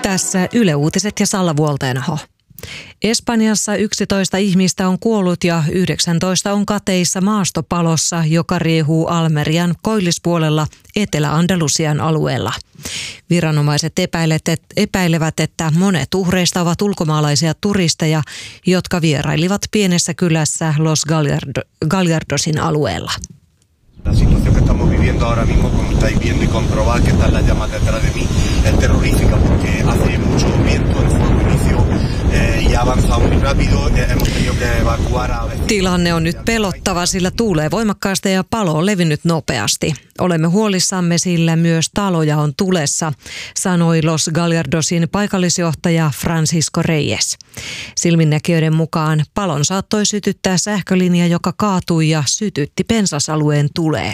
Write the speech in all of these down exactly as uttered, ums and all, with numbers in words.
Tässä Yle Uutiset ja Salla Vuolteenaho. Espanjassa yksitoista ihmistä on kuollut ja yhdeksäntoista on kateissa maastopalossa, joka riehuu Almerian koillispuolella Etelä-Andalusian alueella. Viranomaiset epäilevät, että monet uhreista ovat ulkomaalaisia turisteja, jotka vierailivat pienessä kylässä Los Gallardosin alueella. La situación que estamos viviendo ahora mismo, como estáis viendo y comprobar que están las llamas detrás de mí, es terrorífica porque hace mucho viento, el fuego inició y ha avanzado muy rápido, hemos tenido que evacuar a veces. Tilanne on nyt pelottava, sillä tuulee voimakkaasti ja palo on levinnyt nopeasti. Olemme huolissamme, sillä myös taloja on tulessa, sanoi Los Gallardosin paikallisjohtaja Francisco Reyes. Silminnäkijöiden mukaan palon saattoi sytyttää sähkölinja, joka kaatui ja sytytti pensasalueen tuleen.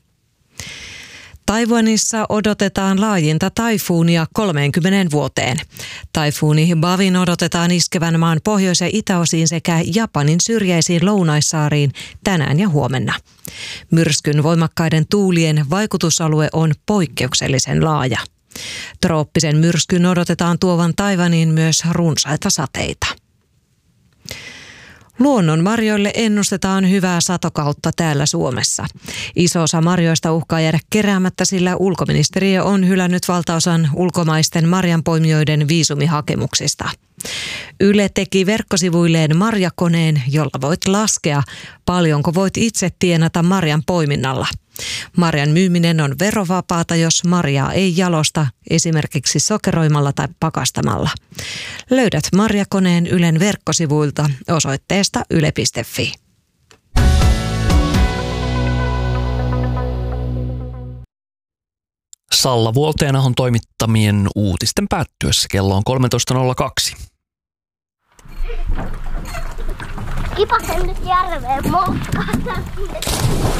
Taiwanissa odotetaan laajinta taifuunia kolmeenkymmeneen vuoteen. Taifuuni Bavin odotetaan iskevän maan pohjois- ja itäosiin sekä Japanin syrjäisiin lounaissaariin tänään ja huomenna. Myrskyn voimakkaiden tuulien vaikutusalue on poikkeuksellisen laaja. Trooppisen myrskyn odotetaan tuovan Taiwaniin myös runsaita sateita. Luonnonmarjoille ennustetaan hyvää satokautta täällä Suomessa. Iso osa marjoista uhkaa jäädä keräämättä, sillä ulkoministeriö on hylännyt valtaosan ulkomaisten marjanpoimijoiden viisumihakemuksista. Yle teki verkkosivuilleen marjakoneen, jolla voit laskea, paljonko voit itse tienata marjan poiminnalla. Marjan myyminen on verovapaata, jos marjaa ei jalosta, esimerkiksi sokeroimalla tai pakastamalla. Löydät marjakoneen Ylen verkkosivuilta osoitteesta yle piste fi. Salla Vuolteenahon toimittamien uutisten päättyessä kello on kolmetoista nolla kaksi. Kipasen nyt järveen moskata.